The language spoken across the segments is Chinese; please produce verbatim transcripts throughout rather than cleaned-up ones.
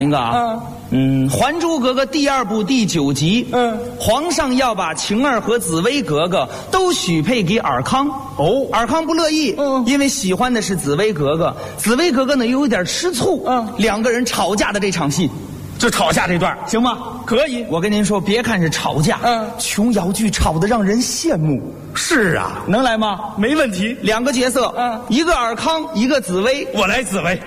一个啊，嗯，嗯，《还珠格格》第二部第九集，嗯，皇上要把晴儿和紫薇格格都许配给尔康。哦，尔康不乐意，嗯，因为喜欢的是紫薇格格，紫薇格格呢又有点吃醋，嗯，两个人吵架的这场戏， 就吵架这段行吗？ 可以。 我跟您说，别看是吵架，嗯，琼瑶剧吵得让人羡慕。 是啊， 能来吗？ 没问题。 两个角色，嗯，一个尔康，一个紫薇， 我来紫薇。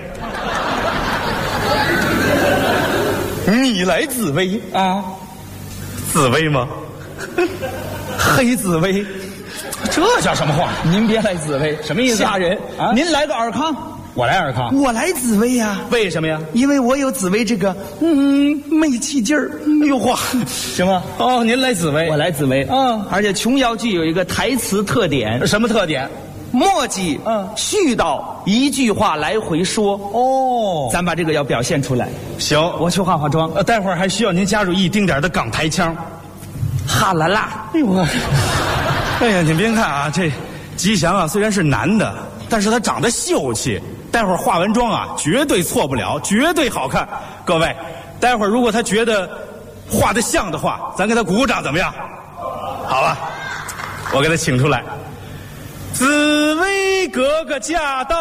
你来紫薇啊？ 紫薇吗？ 黑紫薇， 这叫什么话？ 您别来紫薇， 什么意思？ 吓人啊！您来个尔康， 我来尔康， 我来紫薇呀、啊。 为什么呀？ 因为我有紫薇这个嗯媚气劲儿。 哎呦嚯， 行吗？ 哦，您来紫薇， 我来紫薇。嗯，而且琼瑶剧有一个台词特点， 什么特点？ 墨迹，嗯，絮叨，一句话来回说。哦，咱把这个要表现出来。 行， 我去化化妆。 呃，待会儿还需要您加入一丁点的港台腔。 哈啦啦！ 哎呦我，哎呀，你别看啊，这吉祥啊，虽然是男的，但是他长得秀气。待会儿化完妆啊，绝对错不了，绝对好看。各位，待会儿如果他觉得画得像的话，咱给他鼓鼓掌，怎么样？好吧，我给他请出来。紫薇格格驾到！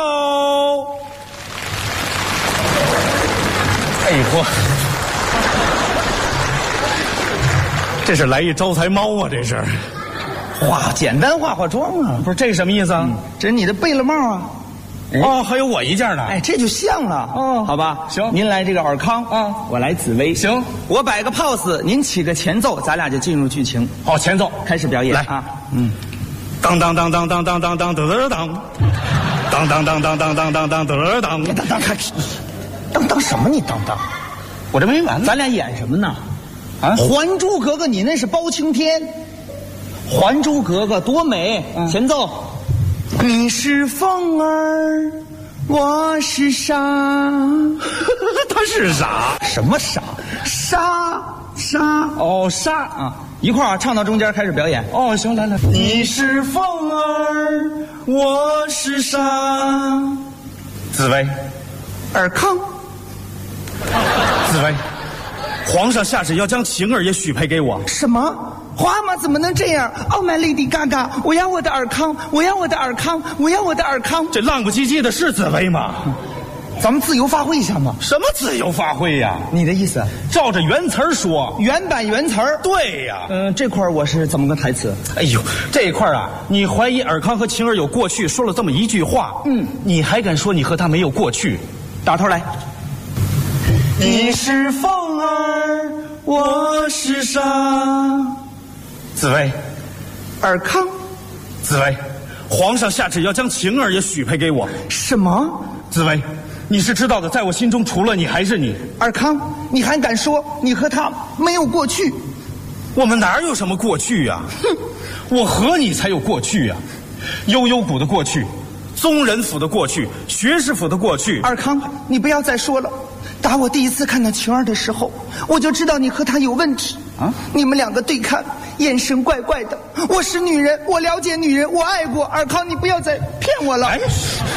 哎嚯，这是来一招财猫啊！这是化简单化化妆啊！ 不是这什么意思啊？ 嗯、这是你的贝勒帽啊！ 哦，还有我一件呢！ 哎，这就像了。哦，好吧， 行， 您来这个尔康啊，我来紫薇。 行， 我摆个 pose， 您起个前奏，咱俩就进入剧情。 好，前奏开始表演来啊！嗯。 当当当当当当当当当当当，当当当当当当当当当当， 你当当开始，当当什么？你当当， 我这没完呢。 咱俩演什么呢？啊，《还珠格格》，你那是包青天，《还珠格格》多美！嗯、前奏，你是凤儿，我是沙， 他是傻？ 什么傻？沙沙哦，沙啊！一块儿唱到中间开始表演。 哦，行，来来。 你是凤儿，我是沙。 紫薇， 尔康。 紫薇，皇上下旨要将晴儿也许配给我。 什么？皇阿玛怎么能这样 ？Oh my lady Gaga， 我要我的尔康，我要我的尔康，我要我的尔康。 这浪不唧唧的是紫薇吗？ 咱们自由发挥一下嘛。 什么自由发挥呀？ 你的意思？ 照着原词儿说， 原版原词儿。 对呀。 嗯、呃，这块我是怎么个台词？ 哎呦，这一块啊，你怀疑尔康和晴儿有过去，说了这么一句话，嗯，你还敢说你和他没有过去？ 打头来。你是凤儿，我是沙。 紫薇， 尔康。 紫薇，皇上下旨要将晴儿也许配给我。 什么？ 紫薇，你是知道的，在我心中除了你还是你。 尔康，你还敢说你和他没有过去？ 我们哪有什么过去呀、啊？哼，我和你才有过去呀、啊！悠悠谷的过去，宗人府的过去，学士府的过去。 尔康，你不要再说了。打我第一次看到晴儿的时候，我就知道你和他有问题啊！你们两个对看，眼神怪怪的。我是女人，我了解女人，我爱过。尔康，你不要再骗我了。哎，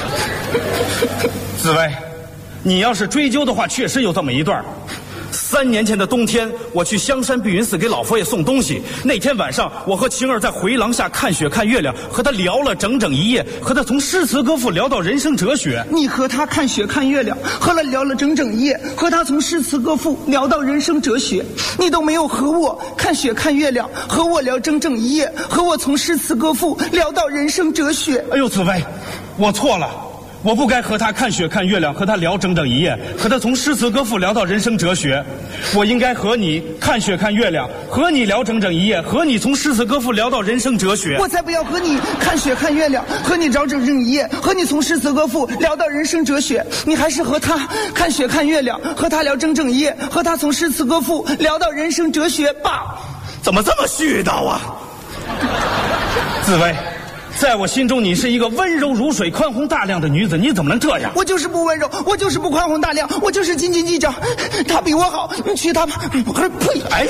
紫薇，你要是追究的话，确实有这么一段。三年前的冬天，我去香山碧云寺给老佛爷送东西。那天晚上，我和晴儿在回廊下看雪看月亮，和他聊了整整一夜，和他从诗词歌赋聊到人生哲学。 你和他看雪看月亮，和他聊了整整一夜，和他从诗词歌赋聊到人生哲学。你都没有和我看雪看月亮，和我聊整整一夜，和我从诗词歌赋聊到人生哲学。 哎呦，紫薇，我错了。我不该和他看雪看月亮，和他聊整整一夜，和他从诗词歌赋聊到人生哲学。我应该和你看雪看月亮，和你聊整整一夜，和你从诗词歌赋聊到人生哲学。 我才不要和你看雪看月亮，和你聊整整一夜，和你从诗词歌赋聊到人生哲学。你还是和他看雪看月亮，和他聊整整一夜，和他从诗词歌赋聊到人生哲学吧。 怎么这么絮叨啊？紫薇，在我心中，你是一个温柔如水、宽宏大量的女子，你怎么能这样？ 我就是不温柔，我就是不宽宏大量，我就是斤斤计较。他比我好，你娶她吧。呸！ 哎，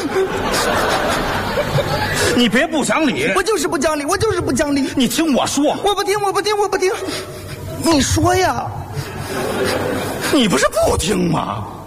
你别不讲理！ 我就是不讲理，我就是不讲理。 你听我说， 我不听，我不听，我不听。你说呀？ 你不是不听吗？